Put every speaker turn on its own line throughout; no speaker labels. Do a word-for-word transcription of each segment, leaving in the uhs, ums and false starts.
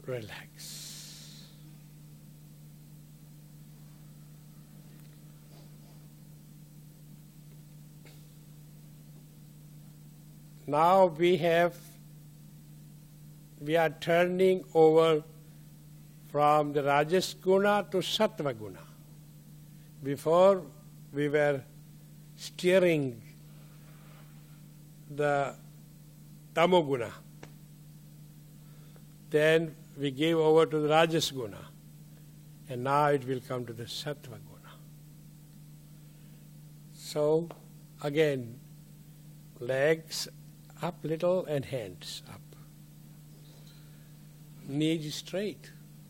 relax. Now we have, we are turning over from the Rajas Guna to Sattva Guna. Before we were steering the Tamoguna. Then we gave over to the Rajas Guna. And now it will come to the Sattva Guna. So, again, legs up little and hands up. Knees straight.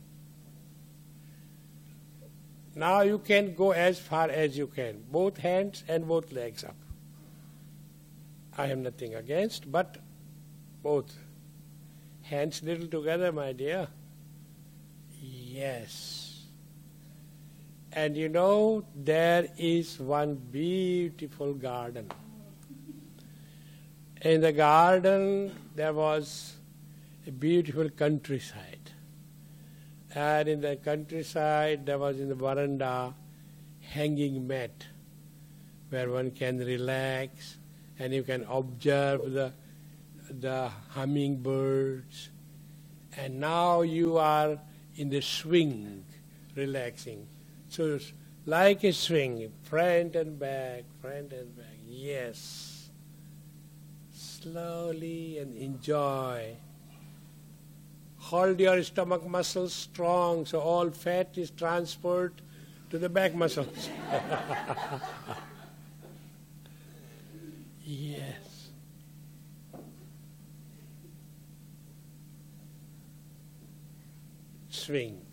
Now you can go as far as you can. Both hands and both legs up. I have nothing against, but both hands little together, my dear. Yes. And you know, there is one beautiful garden. In the garden, there was a beautiful countryside. And in the countryside, there was in the veranda hanging mat where one can relax and you can observe the, the hummingbirds. And now you are in the swing, relaxing. So it's like a swing, front and back, front and back. Yes. Slowly and enjoy. Hold your stomach muscles strong so all fat is transferred to the back muscles. Yes. Swing.